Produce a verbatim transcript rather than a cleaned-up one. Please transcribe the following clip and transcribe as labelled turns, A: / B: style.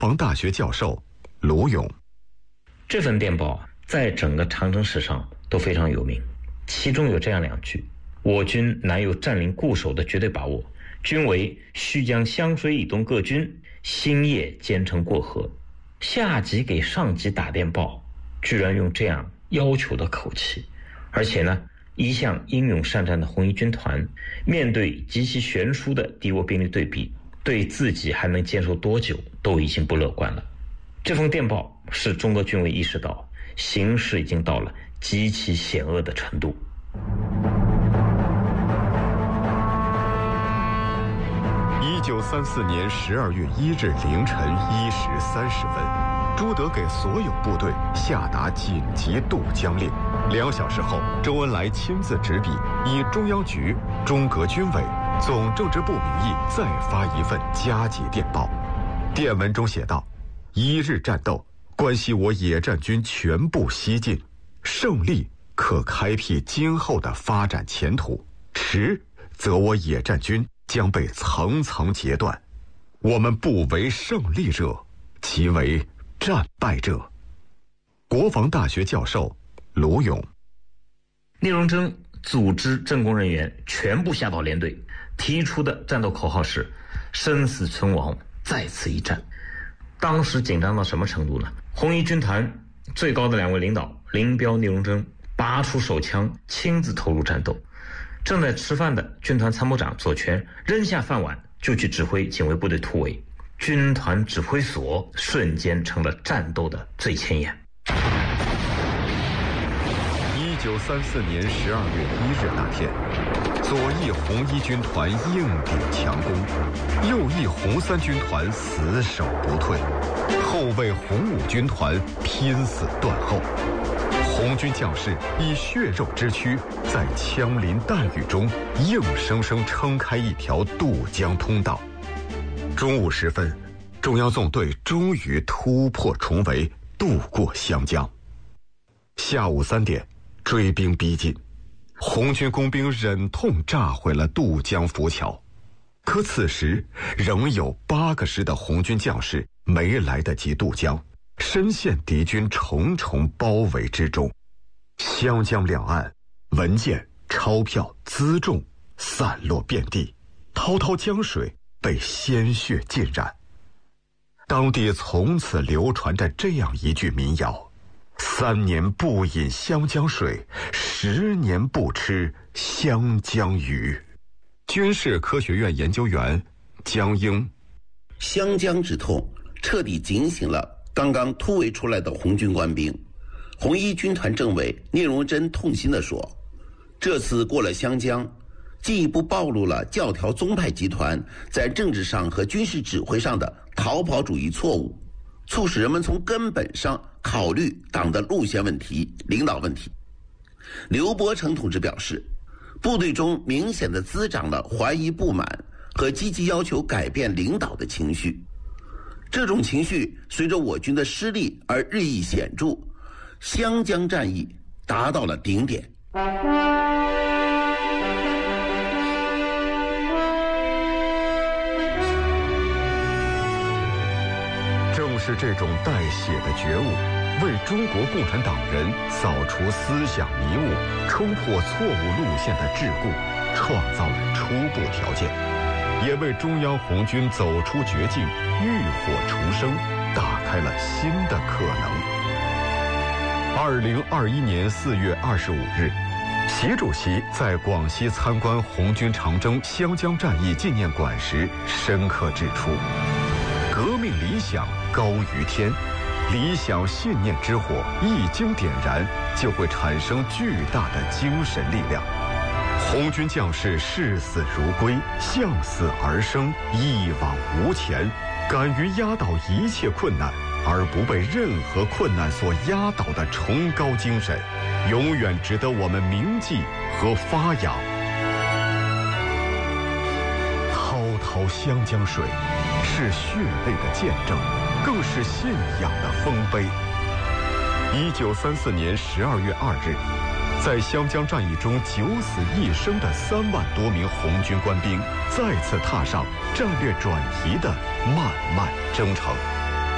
A: 防大学教授卢勇。
B: 这份电报在整个长征史上都非常有名，其中有这样两句：我军难有占领固守的绝对把握，均为须将湘水以东各军星夜兼程过河。下级给上级打电报，居然用这样要求的口气，而且呢，一向英勇善战的红一军团，面对极其悬殊的敌我兵力对比，对自己还能坚守多久都已经不乐观了。这封电报使中国军委意识到形势已经到了极其险恶的程度。
A: 一九三四年十二月一日凌晨一时三十分，朱德给所有部队下达紧急渡江令。两小时后，周恩来亲自执笔，以中央局、中革军委、总政治部名义再发一份加急电报。电文中写道：一日战斗关系我野战军全部西进，胜利可开辟今后的发展前途，迟则我野战军将被层层截断，我们不为胜利者，其为战败者。国防大学教授卢勇。
B: 聂荣臻组织政工人员全部下到连队，提出的战斗口号是生死存亡，在此一战。当时紧张到什么程度呢？红一军团最高的两位领导林彪、聂荣臻拔出手枪，亲自投入战斗。正在吃饭的军团参谋长左权扔下饭碗就去指挥警卫部队突围，军团指挥所瞬间成了战斗的最前沿。
A: 一九三四年十二月一日那天，左翼红一军团硬顶强攻，右翼红三军团死守不退，后卫红五军团拼死断后。红军将士以血肉之躯，在枪林弹雨中硬生生撑开一条渡江通道。中午时分，中央纵队终于突破重围，渡过湘江。下午三点，追兵逼近，红军工兵忍痛炸毁了渡江浮桥。可此时仍有八个师的红军将士没来得及渡江，深陷敌军重重包围之中。湘江两岸，文件、钞票、辎重散落遍地，滔滔江水被鲜血浸染。当地从此流传着这样一句民谣：三年不饮湘江水，十年不吃湘江鱼。军事科学院研究员江英。
C: 湘江之痛彻底警醒了刚刚突围出来的红军官兵。红一军团政委聂荣臻痛心地说，这次过了湘江，进一步暴露了教条宗派集团在政治上和军事指挥上的逃跑主义错误，促使人们从根本上考虑党的路线问题、领导问题。刘伯承同志表示，部队中明显地滋长了怀疑、不满和积极要求改变领导的情绪。这种情绪随着我军的失利而日益显著，湘江战役达到了顶点。
A: 正是这种带血的觉悟，为中国共产党人扫除思想迷雾、冲破错误路线的桎梏创造了初步条件，也为中央红军走出绝境、浴火重生打开了新的可能。二零二一年四月二十五日，习主席在广西参观红军长征湘江战役纪念馆时深刻指出，革命理想高于天，理想信念之火一经点燃，就会产生巨大的精神力量。红军将士视死如归，向死而生，一往无前，敢于压倒一切困难而不被任何困难所压倒的崇高精神，永远值得我们铭记和发扬。滔滔湘江水是血泪的见证，更是信仰的丰碑。一九三四年十二月二日，在湘江战役中九死一生的三万多名红军官兵，再次踏上战略转移的漫漫征程。